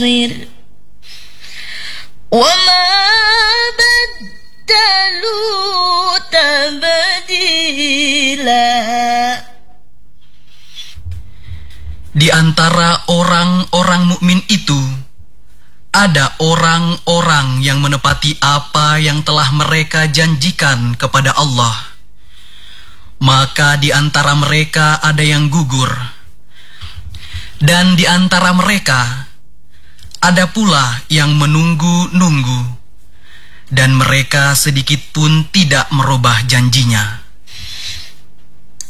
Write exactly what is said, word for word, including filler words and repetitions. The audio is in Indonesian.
بصير وما بدلوا تبديلا. Di antara orang-orang mukmin itu ada orang-orang yang menepati apa yang telah mereka janjikan kepada Allah. Maka di antara mereka ada yang gugur, dan di antara mereka ada pula yang menunggu-nunggu, dan mereka sedikit pun tidak merubah janjinya.